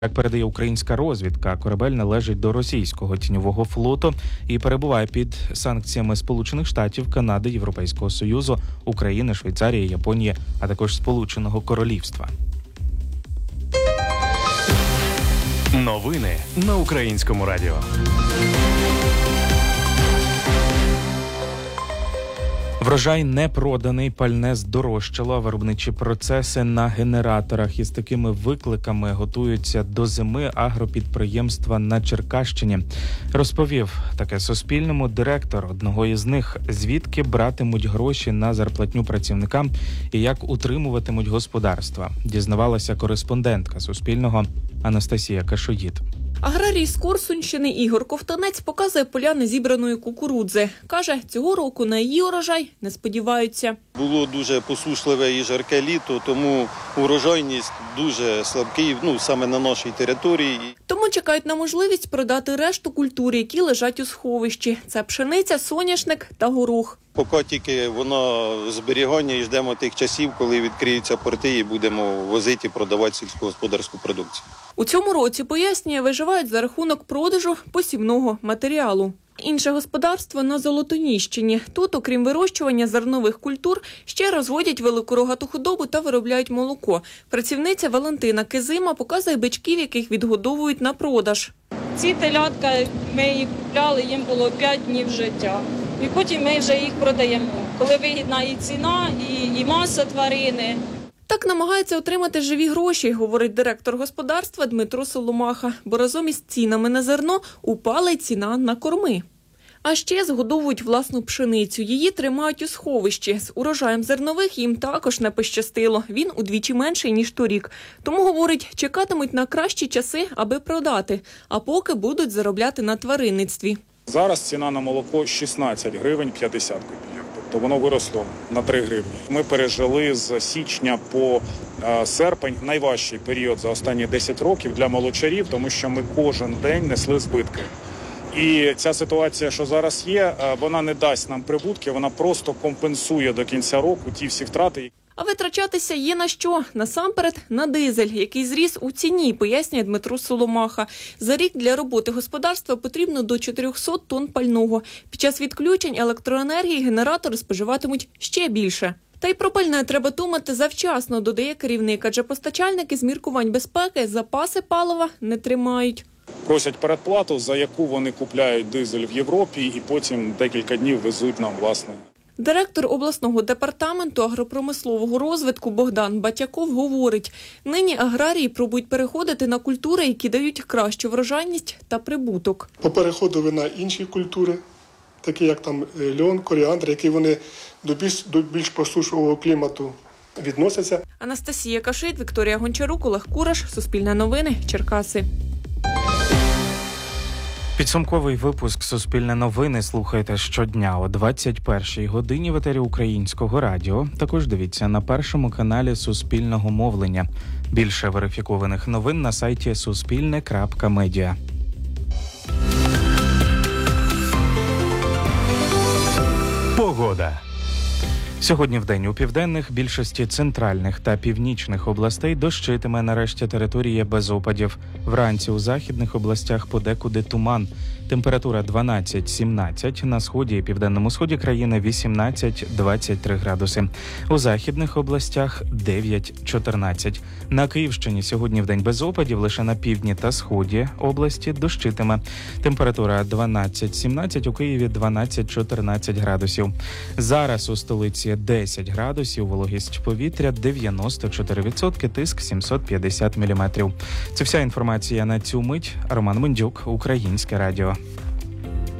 Як передає українська розвідка, корабель належить до російського тіньового флоту і перебуває під санкціями Сполучених Штатів, Канади, Європейського Союзу, України, Швейцарії, Японії, а також Сполученого Королівства. Новини на Українському радіо. Врожай не проданий, пальне здорожчало, виробничі процеси на генераторах. Із такими викликами готуються до зими агропідприємства на Черкащині. Розповів таке Суспільному директор одного із них, звідки братимуть гроші на зарплатню працівникам і як утримуватимуть господарства. Дізнавалася кореспондентка Суспільного Анастасія Кашоїд. Аграрій з Корсунщини Ігор Ковтанець показує поля незібраної кукурудзи. Каже, цього року на її урожай не сподіваються. Було дуже посушливе і жарке літо, тому урожайність дуже слабкий, саме на нашій території. Тому чекають на можливість продати решту культур, які лежать у сховищі. Це пшениця, соняшник та горох. Поки тільки воно зберігання і ждемо тих часів, коли відкриються порти і будемо возити і продавати сільськогосподарську продукцію. У цьому році, пояснює, виживають за рахунок продажу посівного матеріалу. Інше господарство на Золотоніщині. Тут, окрім вирощування зернових культур, ще розводять велику рогату худобу та виробляють молоко. Працівниця Валентина Кизима показує бичків, яких відгодовують на продаж. Ці телятка, ми їх купляли, їм було 5 днів життя. І потім ми вже їх продаємо. Коли вигідна і ціна, і маса тварини. Так намагається отримати живі гроші, говорить директор господарства Дмитро Соломаха. Бо разом із цінами на зерно упала й ціна на корми. А ще згодовують власну пшеницю. Її тримають у сховищі. З урожаєм зернових їм також не пощастило. Він удвічі менший, ніж торік. Тому, говорить, чекатимуть на кращі часи, аби продати. А поки будуть заробляти на тваринництві. Зараз ціна на молоко 16 гривень 50 копійок. Тобто воно виросло на 3 гривні. Ми пережили з січня по серпень найважчий період за останні 10 років для молочарів, тому що ми кожен день несли збитки. І ця ситуація, що зараз є, вона не дасть нам прибутки, вона просто компенсує до кінця року ті всі втрати. А витрачатися є на що? Насамперед на дизель, який зріс у ціні, пояснює Дмитро Соломаха. За рік для роботи господарства потрібно до 400 тонн пального. Під час відключень електроенергії генератори споживатимуть ще більше. Та й про пальне треба думати завчасно, додає керівник, адже постачальники з міркувань безпеки запаси палива не тримають. Просять передплату, за яку вони купляють дизель в Європі і потім декілька днів везуть нам власне. Директор обласного департаменту агропромислового розвитку Богдан Батяков говорить, нині аграрії пробують переходити на культури, які дають кращу врожайність та прибуток. Попереходили на інші культури, такі як там льон, коріандр, які вони до більш посушливого клімату відносяться. Анастасія Кашит, Вікторія Гончарук, Олег Кураш, Суспільне новини, Черкаси. Підсумковий випуск «Суспільне новини» слухайте щодня о 21-й годині в етері Українського радіо. Також дивіться на першому каналі Суспільного мовлення. Більше верифікованих новин на сайті suspilne.media. Погода. Сьогодні вдень у південних, більшості центральних та північних областей дощитиме, нарешті території без опадів. Вранці у західних областях подекуди туман. Температура 12-17, на сході і південному сході країни 18-23 градуси. У західних областях 9-14. На Київщині сьогодні вдень без опадів, лише на півдні та сході області дощитиме. Температура 12-17, у Києві 12-14 градусів. Зараз у столиці 10 градусів, вологість повітря 94%, тиск 750 мм. Це вся інформація на цю мить. Роман Мендюк, Українське радіо.